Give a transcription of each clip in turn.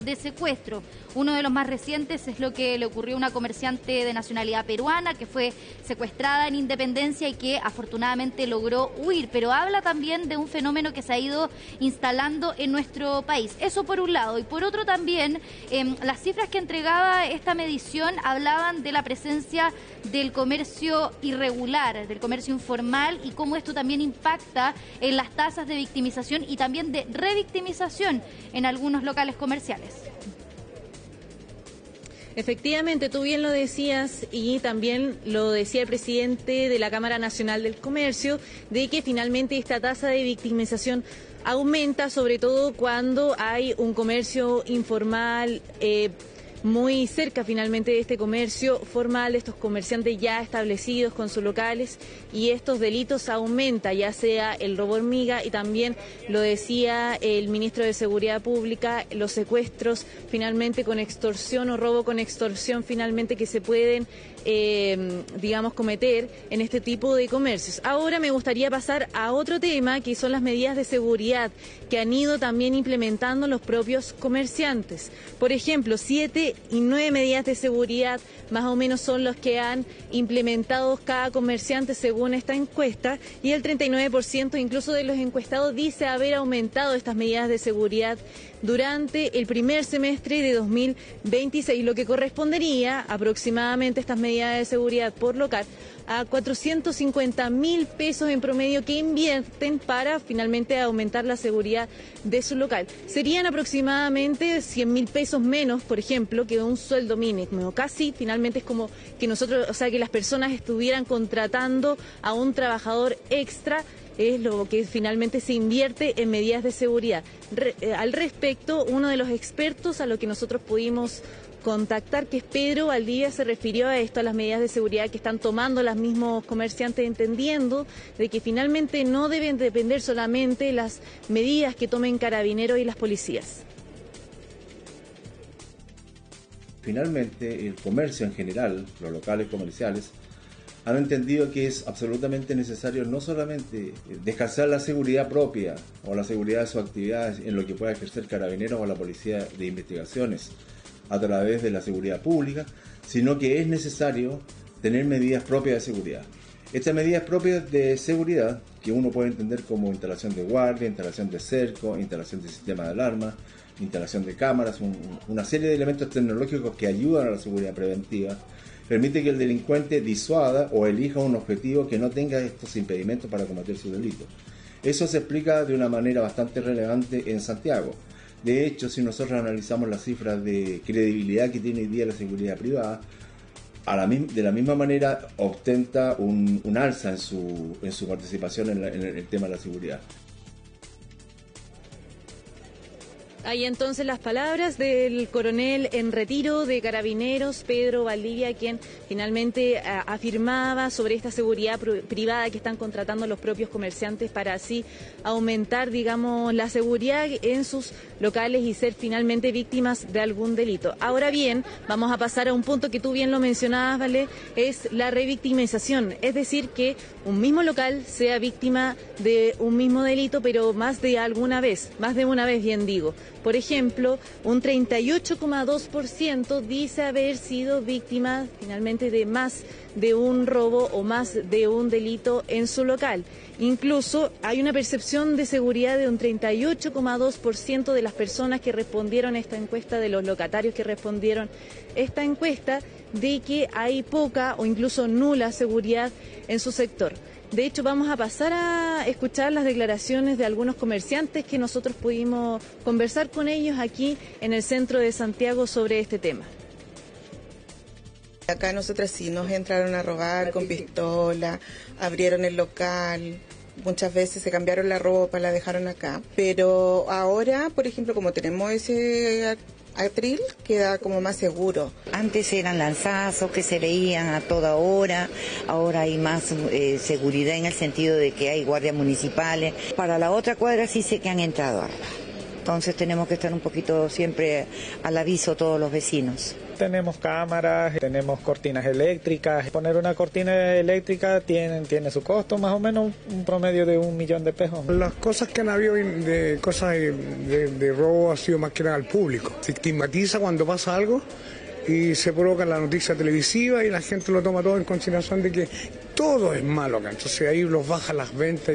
de secuestro. Uno de los más recientes es lo que le ocurrió a una comerciante de nacionalidad peruana que fue secuestrada en Independencia y que afortunadamente logró huir, pero habla también de un fenómeno que se ha ido instalando en nuestro país. Eso por un lado, y por otro también las cifras que entregaba esta medición hablaban de la presencia del comercio irregular, del comercio informal, y cómo esto también impacta en las tasas de victimización y también de revictimización en algunos locales comerciales. Efectivamente, tú bien lo decías y también lo decía el presidente de la Cámara Nacional del Comercio, de que finalmente esta tasa de victimización aumenta, sobre todo cuando hay un comercio informal muy cerca finalmente de este comercio formal, de estos comerciantes ya establecidos con sus locales, y estos delitos aumentan, ya sea el robo hormiga y también lo decía el ministro de Seguridad Pública, los secuestros finalmente con extorsión o robo con extorsión finalmente que se pueden digamos, cometer en este tipo de comercios. Ahora me gustaría pasar a otro tema, que son las medidas de seguridad que han ido también implementando los propios comerciantes. Por ejemplo, 7 y 9 medidas de seguridad más o menos son los que han implementado cada comerciante según esta encuesta, y el 39% incluso de los encuestados dice haber aumentado estas medidas de seguridad durante el primer semestre de 2026, lo que correspondería aproximadamente estas medidas de seguridad por local a 450.000 pesos en promedio que invierten para finalmente aumentar la seguridad de su local. Serían aproximadamente 100.000 pesos menos, por ejemplo, que un sueldo mínimo. Casi finalmente es como que nosotros, o sea, que las personas estuvieran contratando a un trabajador extra. Es lo que finalmente se invierte en medidas de seguridad. Al respecto, uno de los expertos a lo que nosotros pudimos contactar, que es Pedro Valdivia, se refirió a esto, a las medidas de seguridad que están tomando los mismos comerciantes, entendiendo de que finalmente no deben depender solamente las medidas que tomen Carabineros y las policías. Finalmente, el comercio en general, los locales comerciales, han entendido que es absolutamente necesario no solamente descansar la seguridad propia o la seguridad de sus actividades en lo que pueda ejercer Carabineros o la Policía de Investigaciones a través de la seguridad pública, sino que es necesario tener medidas propias de seguridad. Estas medidas propias de seguridad, que uno puede entender como instalación de guardia, instalación de cerco, instalación de sistema de alarma, instalación de cámaras, una serie de elementos tecnológicos que ayudan a la seguridad preventiva, permite que el delincuente disuada o elija un objetivo que no tenga estos impedimentos para cometer su delito. Eso se explica de una manera bastante relevante en Santiago. De hecho, si nosotros analizamos las cifras de credibilidad que tiene hoy día la seguridad privada, de la misma manera ostenta un alza en su participación en el tema de la seguridad. Hay entonces las palabras del coronel en retiro de Carabineros, Pedro Valdivia, quien finalmente afirmaba sobre esta seguridad privada que están contratando los propios comerciantes para así aumentar, digamos, la seguridad en sus locales y ser finalmente víctimas de algún delito. Ahora bien, vamos a pasar a un punto que tú bien lo mencionabas, ¿vale? Es la revictimización, es decir, que un mismo local sea víctima de un mismo delito, pero más de una vez, bien digo. Por ejemplo, un 38,2% dice haber sido víctima finalmente de más de un robo o más de un delito en su local. Incluso hay una percepción de seguridad de un 38,2% de las personas que respondieron a esta encuesta, de los locatarios que respondieron esta encuesta, de que hay poca o incluso nula seguridad en su sector. De hecho, vamos a pasar a escuchar las declaraciones de algunos comerciantes que nosotros pudimos conversar con ellos aquí en el centro de Santiago sobre este tema. Acá nosotras sí nos entraron a robar con pistola, abrieron el local, muchas veces se cambiaron la ropa, la dejaron acá. Pero ahora, por ejemplo, como tenemos ese atril, queda como más seguro. Antes eran lanzazos que se veían a toda hora, ahora hay más seguridad en el sentido de que hay guardias municipales. Para la otra cuadra sí sé que han entrado a robar. Entonces tenemos que estar un poquito siempre al aviso todos los vecinos. Tenemos cámaras, tenemos cortinas eléctricas. Poner una cortina eléctrica tiene su costo, más o menos un promedio de 1 millón de pesos. Las cosas que han habido de robo ha sido más que nada al público. Se estigmatiza cuando pasa algo y se provoca la noticia televisiva y la gente lo toma todo en consideración de que todo es malo acá. Entonces ahí los bajan las ventas.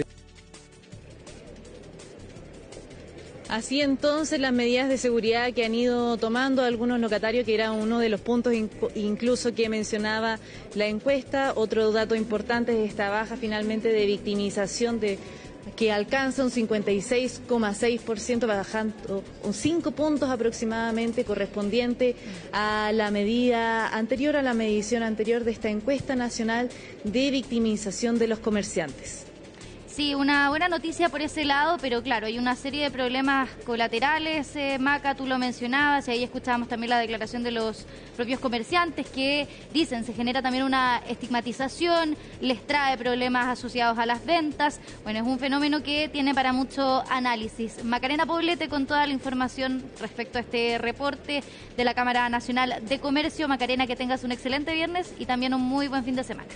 Así entonces las medidas de seguridad que han ido tomando algunos locatarios, que era uno de los puntos incluso que mencionaba la encuesta. Otro dato importante es esta baja finalmente de victimización que alcanza un 56,6%, bajando 5 puntos aproximadamente, correspondiente a la medida anterior, a la medición anterior de esta encuesta nacional de victimización de los comerciantes. Sí, una buena noticia por ese lado, pero claro, hay una serie de problemas colaterales, Maca, tú lo mencionabas, y ahí escuchábamos también la declaración de los propios comerciantes que dicen se genera también una estigmatización, les trae problemas asociados a las ventas. Bueno, es un fenómeno que tiene para mucho análisis. Macarena Poblete con toda la información respecto a este reporte de la Cámara Nacional de Comercio. Macarena, que tengas un excelente viernes y también un muy buen fin de semana.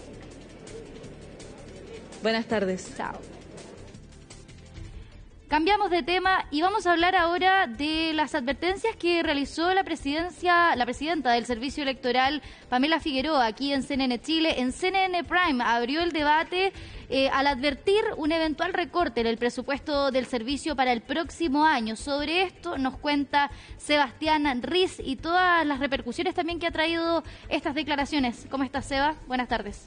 Buenas tardes. Chao. Cambiamos de tema y vamos a hablar ahora de las advertencias que realizó la presidenta del Servicio Electoral, Pamela Figueroa, aquí en CNN Chile. En CNN Prime abrió el debate al advertir un eventual recorte en el presupuesto del servicio para el próximo año. Sobre esto nos cuenta Sebastián Riz y todas las repercusiones también que ha traído estas declaraciones. ¿Cómo estás, Seba? Buenas tardes.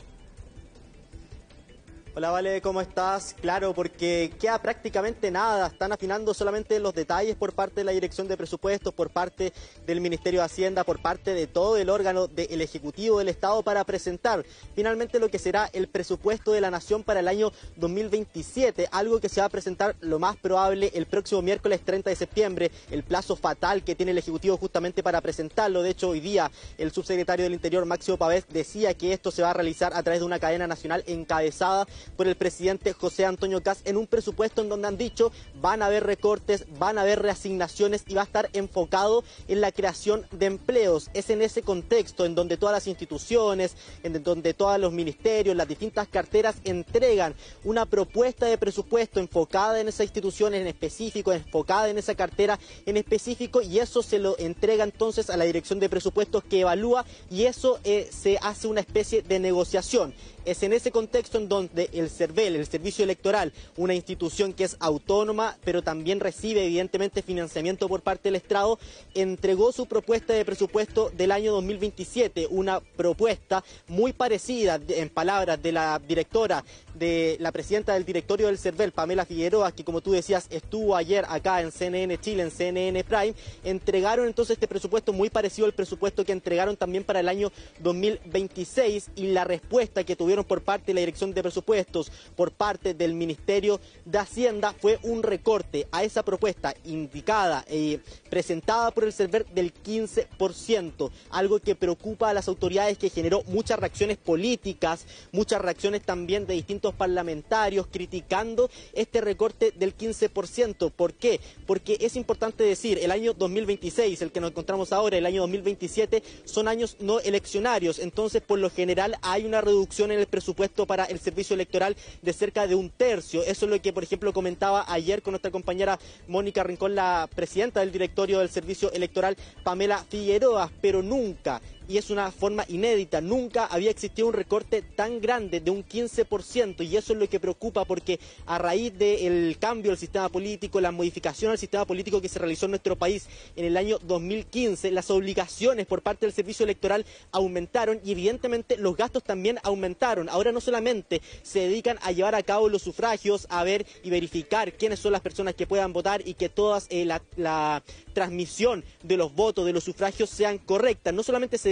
Hola, Vale, ¿cómo estás? Claro, porque queda prácticamente nada, están afinando solamente los detalles por parte de la Dirección de Presupuestos, por parte del Ministerio de Hacienda, por parte de todo el órgano del Ejecutivo del Estado para presentar finalmente lo que será el presupuesto de la Nación para el año 2027, algo que se va a presentar lo más probable el próximo miércoles 30 de septiembre, el plazo fatal que tiene el Ejecutivo justamente para presentarlo. De hecho, hoy día el subsecretario del Interior, Máximo Pavés, decía que esto se va a realizar a través de una cadena nacional encabezada por el presidente José Antonio Kast, en un presupuesto en donde han dicho van a haber recortes, van a haber reasignaciones y va a estar enfocado en la creación de empleos. Es en ese contexto en donde todas las instituciones, en donde todos los ministerios, las distintas carteras entregan una propuesta de presupuesto enfocada en esa institución en específico, enfocada en esa cartera en específico, y eso se lo entrega entonces a la Dirección de Presupuestos, que evalúa, y eso se hace una especie de negociación. Es en ese contexto en donde el CERVEL, el Servicio Electoral, una institución que es autónoma, pero también recibe evidentemente financiamiento por parte del Estado, entregó su propuesta de presupuesto del año 2027, una propuesta muy parecida, en palabras de la directora, de la presidenta del directorio del CERVEL, Pamela Figueroa, que como tú decías estuvo ayer acá en CNN Chile, en CNN Prime. Entregaron entonces este presupuesto muy parecido al presupuesto que entregaron también para el año 2026, y la respuesta que tuvieron por parte de la Dirección de Presupuestos, por parte del Ministerio de Hacienda, fue un recorte a esa propuesta indicada y presentada por el CERVEL del 15%, algo que preocupa a las autoridades, que generó muchas reacciones políticas, muchas reacciones también de distintos parlamentarios criticando este recorte del 15%. ¿Por qué? Porque es importante decir, el año 2026, el que nos encontramos ahora, el año 2027, son años no eleccionarios, entonces por lo general hay una reducción en el presupuesto para el servicio electoral de cerca de 1/3. Eso es lo que, por ejemplo, comentaba ayer con nuestra compañera Mónica Rincón, la presidenta del directorio del servicio electoral, Pamela Figueroa, pero nunca, y es una forma inédita, nunca había existido un recorte tan grande de un 15%, y eso es lo que preocupa, porque a raíz del cambio del sistema político, la modificación al sistema político que se realizó en nuestro país en el año 2015, las obligaciones por parte del servicio electoral aumentaron, y evidentemente los gastos también aumentaron. Ahora no solamente se dedican a llevar a cabo los sufragios, a ver y verificar quiénes son las personas que puedan votar y que todas la transmisión de los votos, de los sufragios sean correctas, no solamente se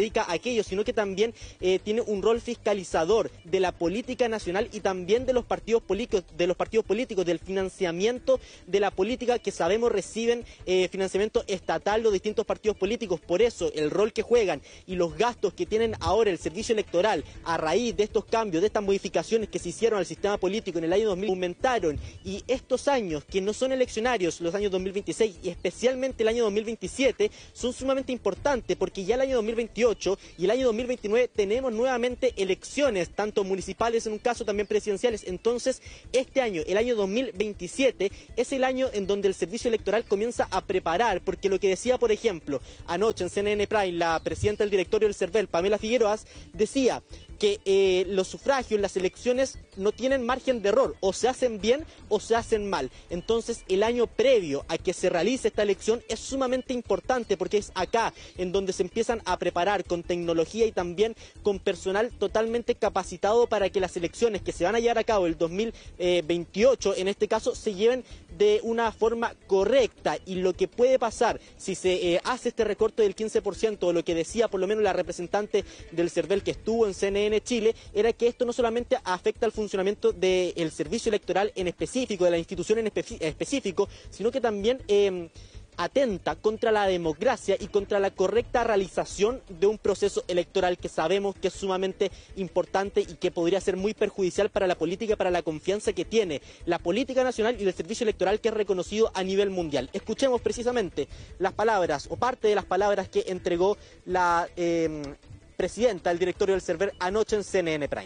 dedica a aquello, sino que también tiene un rol fiscalizador de la política nacional y también de los partidos políticos, del financiamiento de la política, que sabemos reciben financiamiento estatal los distintos partidos políticos. Por eso el rol que juegan y los gastos que tienen ahora el servicio electoral a raíz de estos cambios, de estas modificaciones que se hicieron al sistema político en el año 2000, aumentaron, y estos años que no son eleccionarios, los años 2026 y especialmente el año 2027, son sumamente importantes, porque ya el año 2028 y el año 2029 tenemos nuevamente elecciones, tanto municipales en un caso, también presidenciales. Entonces este año, el año 2027, es el año en donde el servicio electoral comienza a preparar, porque lo que decía, por ejemplo, anoche en CNN Prime, la presidenta del directorio del CERVEL, Pamela Figueroas, decía que los sufragios, las elecciones no tienen margen de error, o se hacen bien o se hacen mal. Entonces el año previo a que se realice esta elección es sumamente importante, porque es acá en donde se empiezan a preparar con tecnología y también con personal totalmente capacitado para que las elecciones que se van a llevar a cabo el 2028, en este caso, se lleven de una forma correcta. Y lo que puede pasar si se hace este recorte del 15%, o lo que decía por lo menos la representante del CERVEL que estuvo en CNN Chile, era que esto no solamente afecta al funcionamiento del servicio electoral en específico, de la institución en específico, sino que también atenta contra la democracia y contra la correcta realización de un proceso electoral que sabemos que es sumamente importante y que podría ser muy perjudicial para la política, para la confianza que tiene la política nacional y el servicio electoral, que es reconocido a nivel mundial. Escuchemos precisamente las palabras, o parte de las palabras, que entregó la presidenta del directorio del CERVEL anoche en CNN Prime.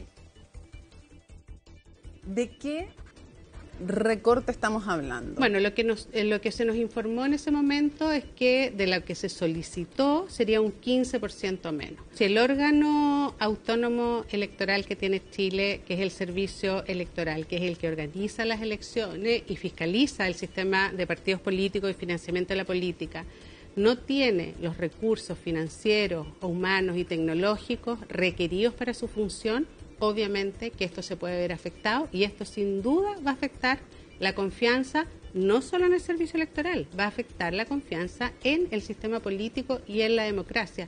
¿De qué recorte estamos hablando? Bueno, lo que se nos informó en ese momento es que de lo que se solicitó sería un 15% menos. Si el órgano autónomo electoral que tiene Chile, que es el servicio electoral, que es el que organiza las elecciones y fiscaliza el sistema de partidos políticos y financiamiento de la política, no tiene los recursos financieros, humanos y tecnológicos requeridos para su función, obviamente que esto se puede ver afectado, y esto sin duda va a afectar la confianza no solo en el servicio electoral, va a afectar la confianza en el sistema político y en la democracia.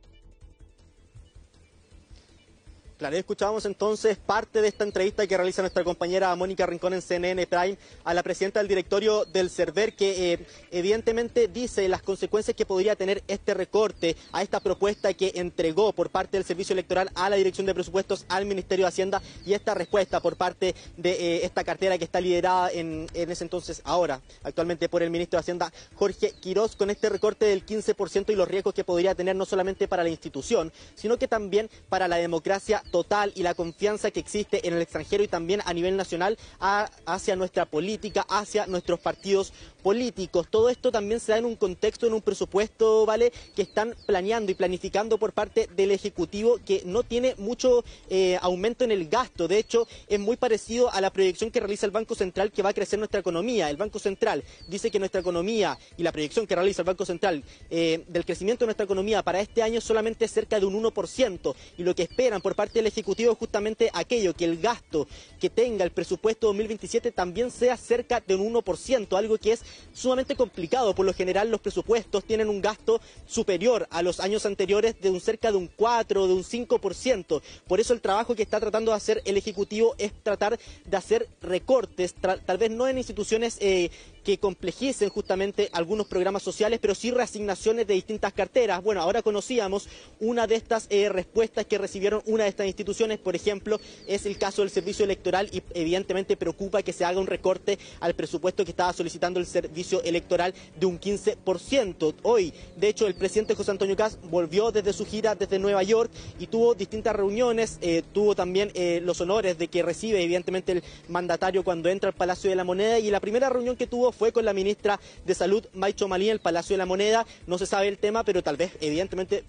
Claro, escuchábamos entonces parte de esta entrevista que realiza nuestra compañera Mónica Rincón en CNN Prime a la presidenta del directorio del CERVEL, que evidentemente dice las consecuencias que podría tener este recorte a esta propuesta que entregó por parte del Servicio Electoral a la Dirección de Presupuestos, al Ministerio de Hacienda, y esta respuesta por parte de esta cartera que está liderada en ese entonces, ahora, actualmente por el Ministro de Hacienda, Jorge Quiroz, con este recorte del 15% y los riesgos que podría tener no solamente para la institución, sino que también para la democracia total y la confianza que existe en el extranjero y también a nivel nacional hacia nuestra política, hacia nuestros partidos políticos. Todo esto también se da en un contexto, en un presupuesto, ¿vale?, que están planeando y planificando por parte del Ejecutivo, que no tiene mucho aumento en el gasto. De hecho, es muy parecido a la proyección que realiza el Banco Central, que va a crecer nuestra economía. El Banco Central dice que nuestra economía, y la proyección que realiza el Banco Central del crecimiento de nuestra economía para este año, solamente es cerca de un 1%, y lo que esperan por parte del Ejecutivo es justamente aquello, que el gasto que tenga el presupuesto 2027 también sea cerca de un 1%, algo que es sumamente complicado. Por lo general los presupuestos tienen un gasto superior a los años anteriores, de cerca de un 4, de un 5%. Por eso el trabajo que está tratando de hacer el Ejecutivo es tratar de hacer recortes, tal vez no en instituciones que complejicen justamente algunos programas sociales, pero sí reasignaciones de distintas carteras. Bueno, ahora conocíamos una de estas respuestas que recibieron una de estas instituciones, por ejemplo, es el caso del servicio electoral, y evidentemente preocupa que se haga un recorte al presupuesto que estaba solicitando el servicio electoral de un 15%. Hoy, de hecho, el presidente José Antonio Kast volvió desde su gira desde Nueva York y tuvo distintas reuniones, tuvo también los honores de que recibe evidentemente el mandatario cuando entra al Palacio de la Moneda, y la primera reunión que tuvo fue con la ministra de Salud, Maicho Malí, en el Palacio de la Moneda. No se sabe el tema, pero tal vez evidentemente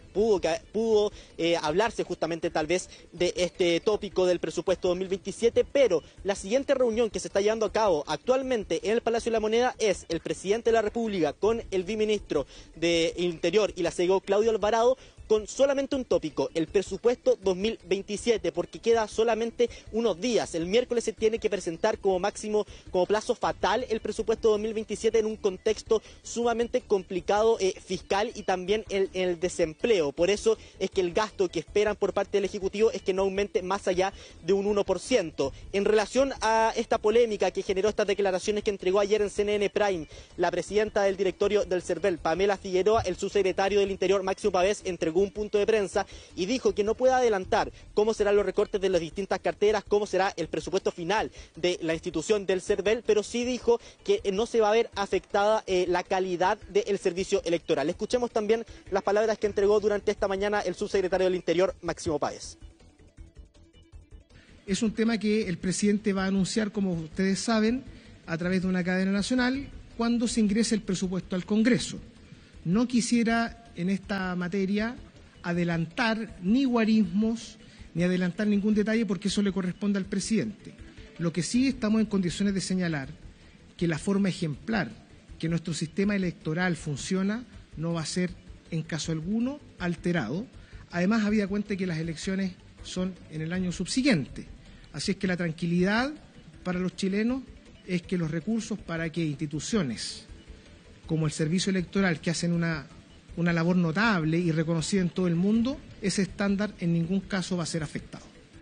pudo hablarse justamente tal vez de este tópico del presupuesto 2027, pero la siguiente reunión que se está llevando a cabo actualmente en el Palacio de la Moneda es el presidente de la República con el viceministro de Interior y la CEGO, Claudio Alvarado, con solamente un tópico, el presupuesto 2027, porque queda solamente unos días. El miércoles se tiene que presentar como máximo, como plazo fatal, el presupuesto 2027 en un contexto sumamente complicado fiscal y también el desempleo. Por eso es que el gasto que esperan por parte del Ejecutivo es que no aumente más allá de un 1%. En relación a esta polémica que generó estas declaraciones que entregó ayer en CNN Prime la presidenta del directorio del CERVEL, Pamela Figueroa, el subsecretario del Interior, Máximo Pavés, entregó un punto de prensa y dijo que no puede adelantar cómo serán los recortes de las distintas carteras, cómo será el presupuesto final de la institución del CERVEL, pero sí dijo que no se va a ver afectada la calidad del servicio electoral. Escuchemos también las palabras que entregó durante esta mañana el subsecretario del Interior, Máximo Pavés. Es un tema que el presidente va a anunciar, como ustedes saben, a través de una cadena nacional cuando se ingrese el presupuesto al Congreso. No quisiera en esta materia adelantar ni guarismos ni adelantar ningún detalle porque eso le corresponde al presidente. Lo que sí estamos en condiciones de señalar que la forma ejemplar que nuestro sistema electoral funciona no va a ser en caso alguno alterado. Además, habida cuenta que las elecciones son en el año subsiguiente. Así es que la tranquilidad para los chilenos es que los recursos para que instituciones como el Servicio Electoral, que hacen una labor notable y reconocida en todo el mundo, ese estándar en ningún caso va a ser afectado.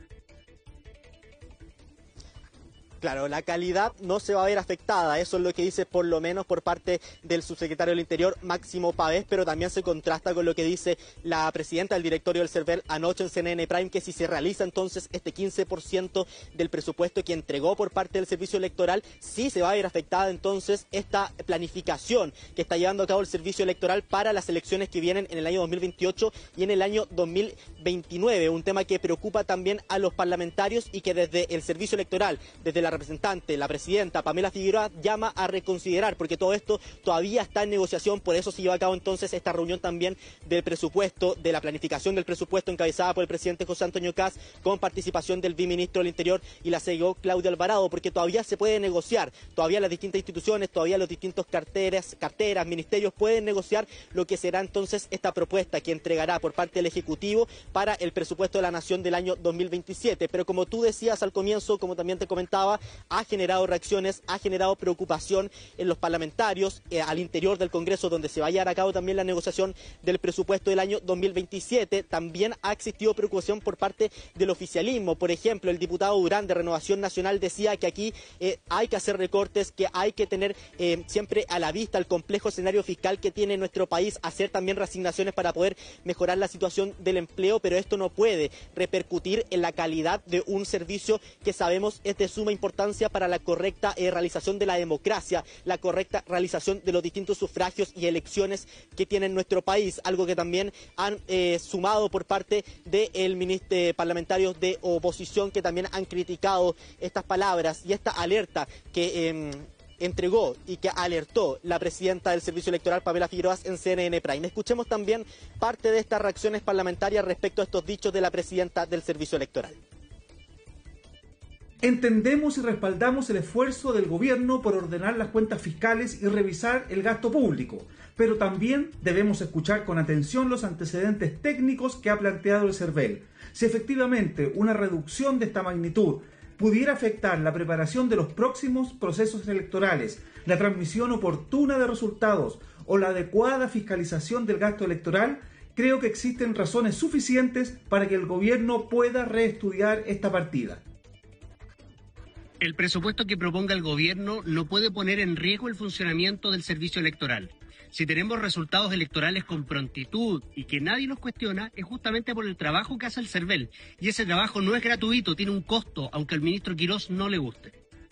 Claro, la calidad no se va a ver afectada, eso es lo que dice por lo menos por parte del subsecretario del Interior, Máximo Pavés, pero también se contrasta con lo que dice la presidenta del directorio del CERVEL anoche en CNN Prime, que si se realiza entonces este 15% del presupuesto que entregó por parte del servicio electoral, sí se va a ver afectada entonces esta planificación que está llevando a cabo el servicio electoral para las elecciones que vienen en el año 2028 y en el año 2029, un tema que preocupa también a los parlamentarios y que desde el servicio electoral, desde la representante, la presidenta Pamela Figueroa, llama a reconsiderar, porque todo esto todavía está en negociación. Por eso se lleva a cabo entonces esta reunión también del presupuesto, de la planificación del presupuesto encabezada por el presidente José Antonio Kast, con participación del viceministro del Interior y la CEO Claudia Alvarado, porque todavía se puede negociar, todavía las distintas instituciones, todavía los distintos carteras, ministerios pueden negociar lo que será entonces esta propuesta que entregará por parte del Ejecutivo para el presupuesto de la Nación del año 2027. Pero como tú decías al comienzo, como también te comentaba, ha generado reacciones, ha generado preocupación en los parlamentarios, al interior del Congreso, donde se va a llevar a cabo también la negociación del presupuesto del año 2027. También ha existido preocupación por parte del oficialismo. Por ejemplo, el diputado Durán de Renovación Nacional decía que aquí hay que hacer recortes, que hay que tener siempre a la vista el complejo escenario fiscal que tiene nuestro país, hacer también reasignaciones para poder mejorar la situación del empleo, pero esto no puede repercutir en la calidad de un servicio que sabemos es de suma importancia para la correcta realización de la democracia, la correcta realización de los distintos sufragios y elecciones que tiene nuestro país, algo que también han sumado por parte de parlamentarios de oposición, que también han criticado estas palabras y esta alerta que entregó y que alertó la presidenta del Servicio Electoral, Pamela Figueroa, en CNN Prime. Escuchemos también parte de estas reacciones parlamentarias respecto a estos dichos de la presidenta del Servicio Electoral. Entendemos y respaldamos el esfuerzo del gobierno por ordenar las cuentas fiscales y revisar el gasto público, pero también debemos escuchar con atención los antecedentes técnicos que ha planteado el CERVEL. Si efectivamente una reducción de esta magnitud pudiera afectar la preparación de los próximos procesos electorales, la transmisión oportuna de resultados o la adecuada fiscalización del gasto electoral, creo que existen razones suficientes para que el gobierno pueda reestudiar esta partida. El presupuesto que proponga el gobierno no puede poner en riesgo el funcionamiento del servicio electoral. Si tenemos resultados electorales con prontitud y que nadie los cuestiona, es justamente por el trabajo que hace el CERVEL. Y ese trabajo no es gratuito, tiene un costo, aunque al ministro Quirós no le guste.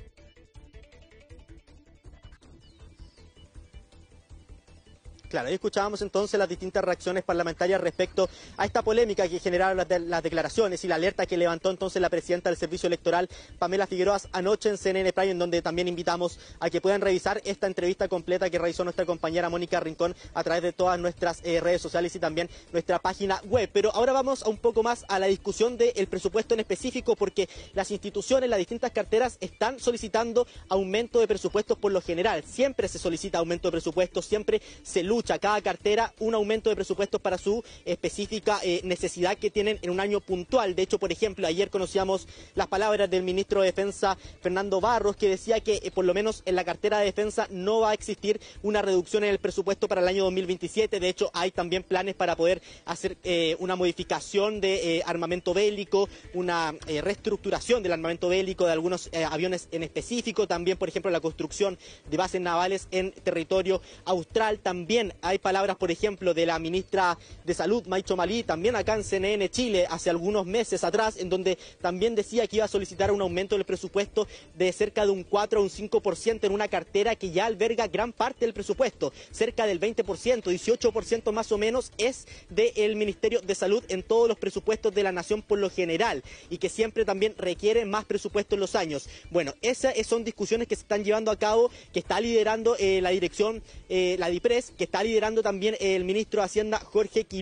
Claro, ahí escuchábamos entonces las distintas reacciones parlamentarias respecto a esta polémica que generaron las declaraciones y la alerta que levantó entonces la presidenta del Servicio Electoral, Pamela Figueroa, anoche en CNN Prime, en donde también invitamos a que puedan revisar esta entrevista completa que realizó nuestra compañera Mónica Rincón a través de todas nuestras redes sociales y también nuestra página web. Pero ahora vamos a un poco más a la discusión del presupuesto en específico, porque las instituciones, las distintas carteras están solicitando aumento de presupuestos por lo general. Siempre se solicita aumento de presupuestos, siempre se lucha escucha cada cartera un aumento de presupuestos para su específica necesidad que tienen en un año puntual. De hecho, por ejemplo, ayer conocíamos las palabras del ministro de Defensa, Fernando Barros, que decía que por lo menos en la cartera de defensa no va a existir una reducción en el presupuesto para el año 2027. De hecho, hay también planes para poder hacer una modificación de armamento bélico, una reestructuración del armamento bélico de algunos aviones en específico. También, por ejemplo, la construcción de bases navales en territorio austral. También hay palabras, por ejemplo, de la ministra de Salud, Maicho Malí, también acá en CNN Chile, hace algunos meses atrás, en donde también decía que iba a solicitar un aumento del presupuesto de cerca de un 4 o un 5% en una cartera que ya alberga gran parte del presupuesto, cerca del 20%, 18% más o menos es del Ministerio de Salud en todos los presupuestos de la nación por lo general, y que siempre también requiere más presupuesto en los años. Bueno, esas son discusiones que se están llevando a cabo, que está liderando la dirección, la DIPRES, que está liderando también el ministro de Hacienda, Jorge Quiroga.